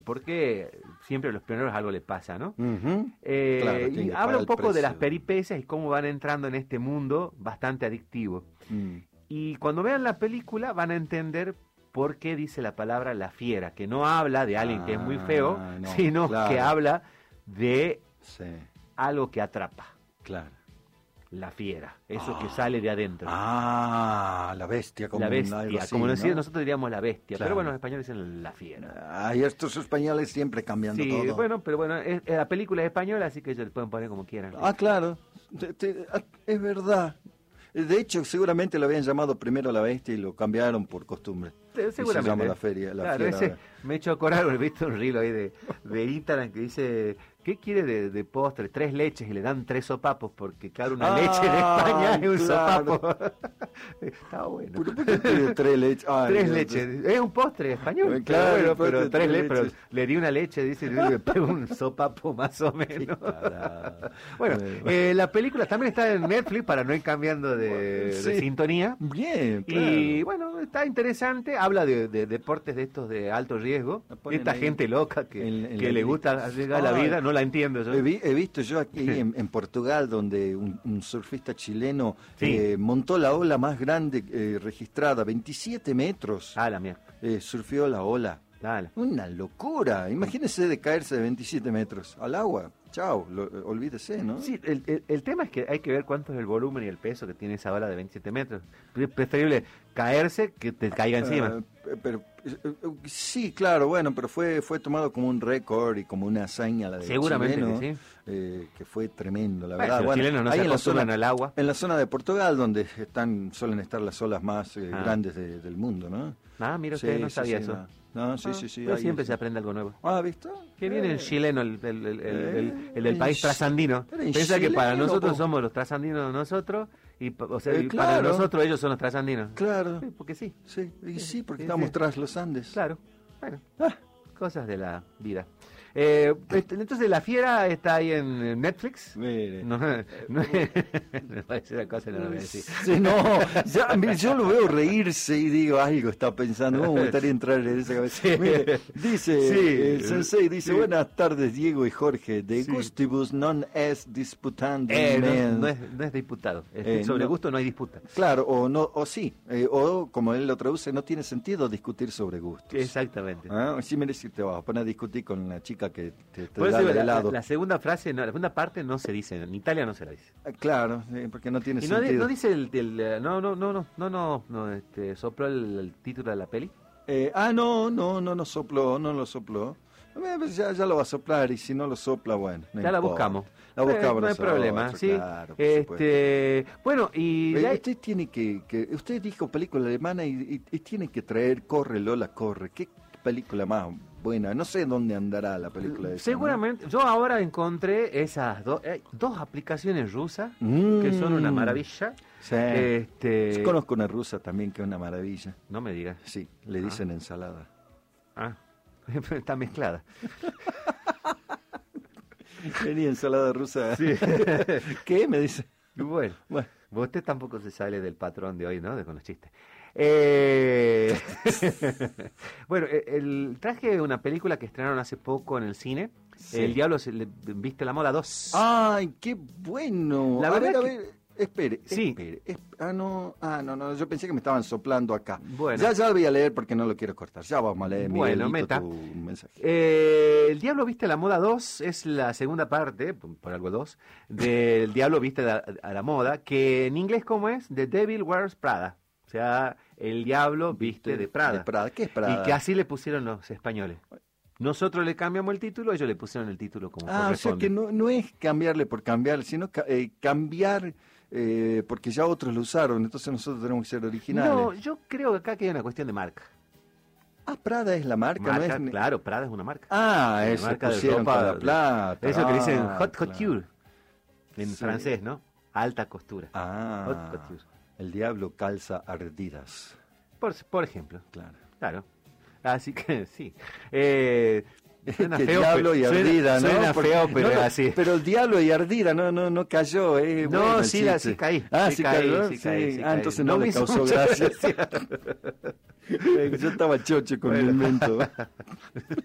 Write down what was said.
porque siempre a los pioneros algo les pasa, ¿no? Ujú. Claro, tienen Y que habla pagar un el poco de las precio. peripecias y cómo van entrando en este mundo bastante adictivo. Mm. Y cuando vean la película van a entender por qué dice la palabra la fiera, que no habla de alguien que es muy feo, No, sino claro. que habla de Sí, algo que atrapa, claro. la fiera, eso que sale de adentro. La bestia, como La algo bestia, así, como ¿no? nosotros diríamos la bestia, Claro. pero bueno, los españoles dicen la fiera. Ay, estos españoles siempre cambiando Sí, todo. bueno, pero bueno, la película es española, así que ellos le pueden poner como quieran. Claro, es verdad. De hecho, seguramente lo habían llamado primero la bestia y lo cambiaron por costumbre. Y Seguramente. se llama la feria, la Claro, fiera. ese, me he hecho acordar, he visto un reel ahí de Instagram que dice, ¿qué quiere de postre? 3 leches y le dan 3 sopapos, porque claro, una leche en España es un claro. sopapo. Está bueno. ¿Por qué tiene 3 leches? Ay, 3 Dios, leches, es un postre español, Claro, pero, el postre pero, de 3 tres pero leches. le di una leche, dice, y le pego un sopapo más o menos. carajo. Bueno, la película también está en Netflix para no ir cambiando de Sí. sintonía. Bien, claro. Y bueno, está interesante, habla de deportes de estos de alto riesgo, La ponen esta ahí gente loca que, en que la le gusta arriesgar la Ay. vida, no la entiendo yo. He visto yo aquí en Portugal, donde un surfista chileno Sí. montó la ola más grande registrada, 27 metros. Ah, la mierda. Surfeó la ola. Dale. Una locura. Imagínese de caerse de 27 metros al agua. Chao, olvídese, ¿no? Sí, el tema es que hay que ver cuánto es el volumen y el peso que tiene esa ola de 27 metros. Es preferible caerse que te caiga encima. Pero sí, claro, bueno, pero fue tomado como un récord y como una hazaña la del Seguramente chileno, que que fue tremendo, la Bueno, verdad. si los chilenos no ahí se en la acostumbran zona, al agua. en la zona de Portugal, donde suelen estar las olas más grandes del mundo, ¿no? Ah, mira, Sí, usted no sí, sabía sí, eso. no, sí. Pero ahí siempre es. se aprende algo nuevo. ¿Visto? Que viene el chileno, el del en país Chi- trasandino. pero en Piensa que para chileno, nosotros po. somos los trasandinos nosotros, y, o sea, y para claro. nosotros ellos son los trasandinos. Claro. Sí, porque sí. Sí, y sí, porque Sí, estamos sí. tras los Andes. Claro. Bueno, Ah, cosas de la vida. Entonces La Fiera está ahí en Netflix. mire. No, me parece una cosa, no lo voy a decir. Sí, no, yo lo veo reírse y digo, algo está pensando, ¿cómo me gustaría entrar en esa cabeza? Sí. Mire, dice, Sí. el sensei dice, Sí. buenas tardes Diego y Jorge, de Sí. gustibus non es disputando. No es diputado. Sobre no. gusto no hay disputa. Claro, o no, o sí, o como él lo traduce, no tiene sentido discutir sobre gustos. Exactamente. Sí, mire, si te vas a poner a discutir con una chica que te Por eso da digo, de helado. la segunda frase, no, la segunda parte no se dice, en Italia no se la dice. Claro, porque no tiene Y no, sentido. no dice no, sopló el título de la peli. No lo sopló. Pues ya lo va a soplar y si no lo sopla, bueno. no Ya la importa. buscamos. La buscamos no hay nosotros, problema, sí. claro, por supuesto. Bueno, y de ahí- Usted tiene usted dijo película alemana y tiene que traer Corre Lola, corre. ¿Qué película más buena? No sé dónde andará la película esa, seguramente, yo ahora encontré esas dos aplicaciones rusas ¿no? que son una maravilla. Sí. Yo conozco una rusa también que es una maravilla. No me digas. Sí, le dicen ensalada. Ah, está mezclada. Venía ensalada rusa. Sí. ¿Qué? Me dice. Bueno, Bueno. usted tampoco se sale del patrón de hoy, ¿no? Con los chistes. Bueno, traje una película que estrenaron hace poco en el cine. Sí. El Diablo viste la moda 2. ¡Ay, qué bueno! La a verdad ver, espere. Sí. No, yo pensé que me estaban soplando acá. Bueno. Ya lo voy a leer porque no lo quiero cortar. Ya vamos a leer, Bueno, Miguelito, meta. tu mensaje. El Diablo viste la moda 2 es la segunda parte, por algo 2, del Diablo viste a la moda, que en inglés, ¿cómo es? The Devil Wears Prada. O sea, el Diablo viste de Prada. De Prada. ¿Qué es Prada? Y que así le pusieron los españoles. Nosotros le cambiamos el título, ellos le pusieron el título como O sea corresponde. que no es cambiarle por cambiar, sino cambiar porque ya otros lo usaron, entonces nosotros tenemos que ser originales. No, yo creo que acá que hay una cuestión de marca. Prada es la marca, Marca, ¿no es? claro, Prada es una marca. Ah, La eso marca de pusieron ropa con la de- plata. Eso que dicen hot claro. couture en Sí. francés, ¿no? Alta costura. Hot couture. El diablo calza ardidas. Por ejemplo. Claro. Así que sí. Suena Que feo, diablo y ardida, ¿no? Suena Porque- feo, pero no, no, así. Pero el diablo y ardida no cayó, No, bueno el sí, chiste. sí caí. Sí cayó, sí sí. caí. Entonces no me le hizo causó mucha gracia. gracia. Yo estaba chocho con el Bueno. invento.